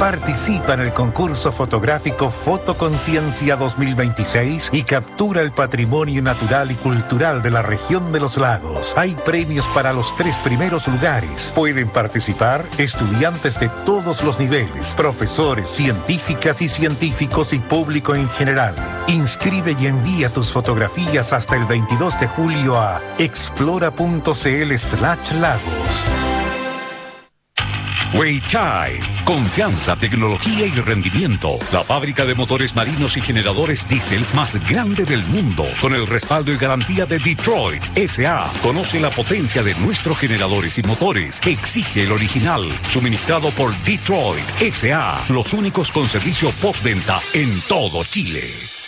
Participa en el concurso fotográfico Fotoconciencia 2026 y captura el patrimonio natural y cultural de la región de los lagos. Hay premios para los 3 primeros lugares. Pueden participar estudiantes de todos los niveles, profesores, científicas y científicos y público en general. Inscribe y envía tus fotografías hasta el 22 de julio a explora.cl/lagos. Weichai, confianza, tecnología y rendimiento. La fábrica de motores marinos y generadores diésel más grande del mundo, con el respaldo y garantía de Detroit S.A. Conoce la potencia de nuestros generadores y motores. Exige el original, suministrado por Detroit S.A. Los únicos con servicio postventa en todo Chile.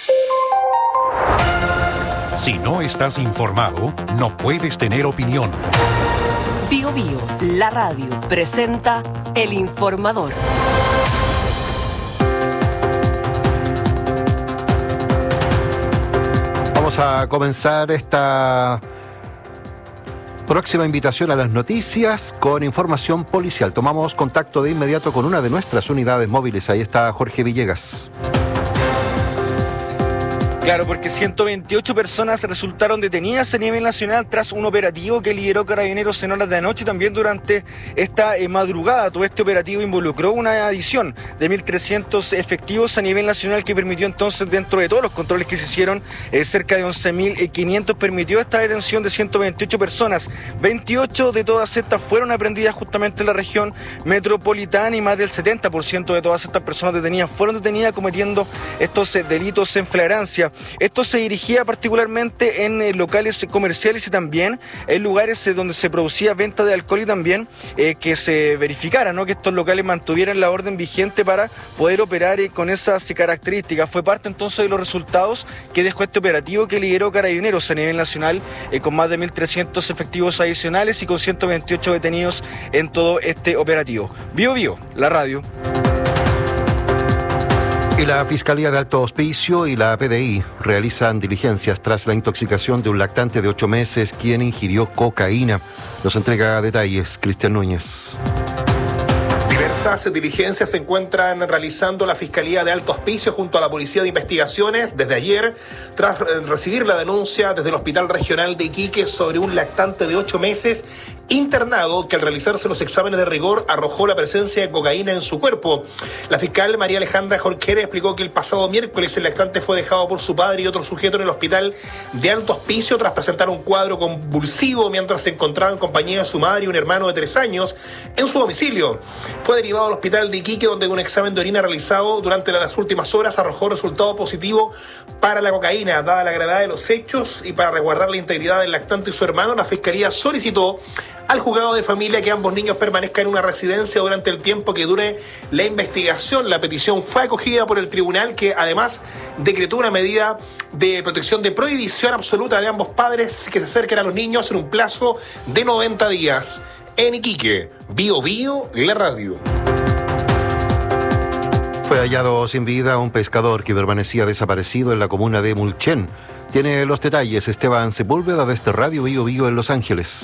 Si no estás informado, no puedes tener opinión. Bio Bio, la radio, presenta El Informador. Vamos a comenzar esta próxima invitación a las noticias con información policial. Tomamos contacto de inmediato con una de nuestras unidades móviles. Ahí está Jorge Villegas. Claro, porque 128 personas resultaron detenidas a nivel nacional tras un operativo que lideró Carabineros en horas de la noche, también durante esta madrugada. Todo este operativo involucró una adición de 1.300 efectivos a nivel nacional que permitió entonces, dentro de todos los controles que se hicieron, cerca de 11.500, permitió esta detención de 128 personas. 28 de todas estas fueron aprendidas justamente en la región metropolitana y más del 70% de todas estas personas detenidas fueron detenidas cometiendo estos delitos en flagrancia. Esto se dirigía particularmente en locales comerciales y también en lugares donde se producía venta de alcohol y también que se verificara, ¿no?, que estos locales mantuvieran la orden vigente para poder operar con esas características. Fue parte entonces de los resultados que dejó este operativo que lideró Carabineros a nivel nacional, con más de 1.300 efectivos adicionales y con 128 detenidos en todo este operativo. Bio Bio, la radio. Y la Fiscalía de Alto Hospicio y la PDI realizan diligencias tras la intoxicación de un lactante de 8 meses quien ingirió cocaína. Nos entrega detalles Cristian Núñez. Diversas diligencias se encuentran realizando la Fiscalía de Alto Hospicio junto a la Policía de Investigaciones desde ayer, tras recibir la denuncia desde el Hospital Regional de Iquique sobre un lactante de 8 meses internado que al realizarse los exámenes de rigor arrojó la presencia de cocaína en su cuerpo. La fiscal María Alejandra Jorquera explicó que el pasado miércoles el lactante fue dejado por su padre y otro sujeto en el Hospital de Alto Hospicio tras presentar un cuadro convulsivo mientras se encontraba en compañía de su madre y un hermano de 3 años en su domicilio. Fue derivado al Hospital de Iquique, donde un examen de orina realizado durante las últimas horas arrojó resultado positivo para la cocaína. Dada la gravedad de los hechos y para resguardar la integridad del lactante y su hermano, la Fiscalía solicitó al juzgado de familia que ambos niños permanezcan en una residencia durante el tiempo que dure la investigación. La petición fue acogida por el tribunal, que además decretó una medida de protección de prohibición absoluta de ambos padres que se acerquen a los niños en un plazo de 90 días. En Iquique, Bio Bio, la radio. Fue hallado sin vida un pescador que permanecía desaparecido en la comuna de Mulchen. Tiene los detalles Esteban Sepúlveda desde Radio Bio Bio en Los Ángeles.